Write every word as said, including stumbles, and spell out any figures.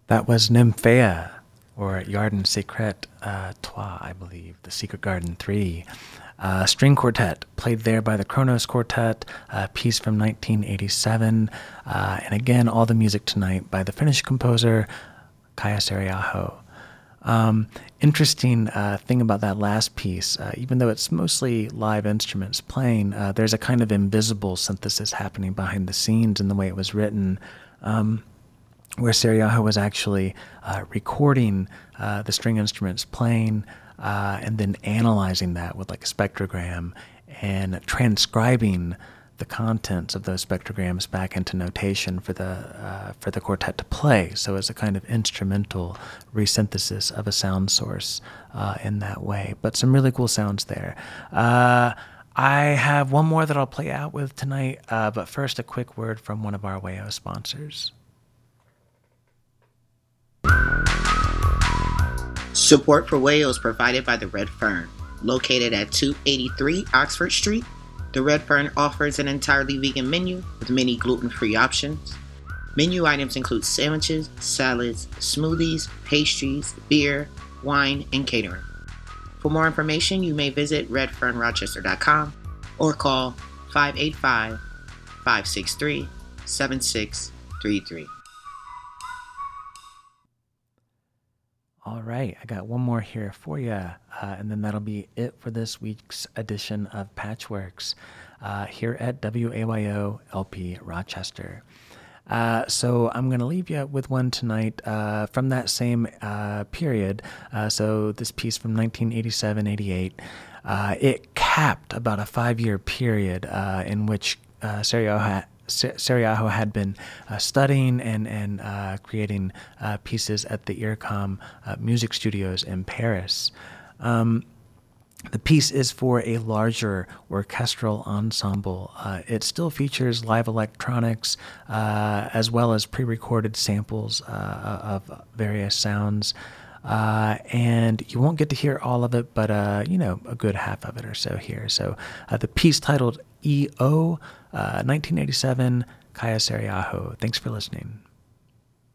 That was Nymphaea, or Jardin Secret uh, Trois, I believe, the Secret Garden three. Uh, string quartet, played there by the Kronos Quartet, a piece from nineteen eighty-seven. Uh, and again, all the music tonight by the Finnish composer Kaija Saariaho. Um, interesting uh, thing about that last piece, uh, even though it's mostly live instruments playing, uh, there's a kind of invisible synthesis happening behind the scenes in the way it was written, um, where Saariaho was actually uh, recording uh, the string instruments playing uh, and then analyzing that with like a spectrogram and transcribing the contents of those spectrograms back into notation for the uh, for the quartet to play. So it's a kind of instrumental resynthesis of a sound source uh, in that way. But some really cool sounds there. Uh, I have one more that I'll play out with tonight, uh, but first a quick word from one of our Wayo sponsors. Support for Wayo is provided by the Red Fern, located at two eighty-three Oxford Street. The Red Fern offers an entirely vegan menu with many gluten-free options. Menu items include sandwiches, salads, smoothies, pastries, beer, wine, and catering. For more information, you may visit red fern rochester dot com or call five eight five, five six three, seven six three three. All right, I got one more here for you, uh, and then that'll be it for this week's edition of Patchworks uh, here at W A Y O L P Rochester. Uh, so I'm going to leave you with one tonight uh, from that same uh, period. Uh, so this piece from nineteen eighty-seven eighty-eight, uh, it capped about a five-year period uh, in which uh, Saariaho had Saariaho had been uh, studying and and uh, creating uh, pieces at the IRCAM uh, music studios in Paris. Um, the piece is for a larger orchestral ensemble. Uh, it still features live electronics uh, as well as pre-recorded samples uh, of various sounds. Uh, and you won't get to hear all of it, but, uh, you know, a good half of it or so here. So uh, the piece titled E O, uh, nineteen eighty-seven, Kaija Saariaho. Thanks for listening.